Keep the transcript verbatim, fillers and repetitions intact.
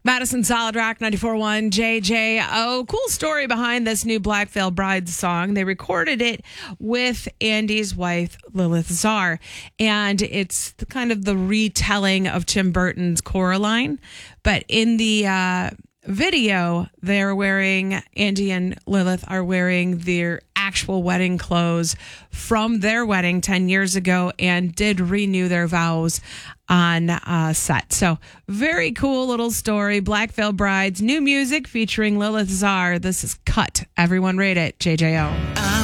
Madison Solid Rock ninety-four point one J J O. Cool story behind this new Black Veil Bride song. They recorded it with Andy's wife, Lilith Czar. And it's the, kind of the retelling of Tim Burton's Coraline. But in the uh, video, they're wearing, Andy and Lilith are wearing their actual wedding clothes from their wedding ten years ago and did renew their vows on uh, set. So very cool little story. Black Veil Brides, new music featuring Lilith Czar. This is Cut. Everyone rate it. J J O.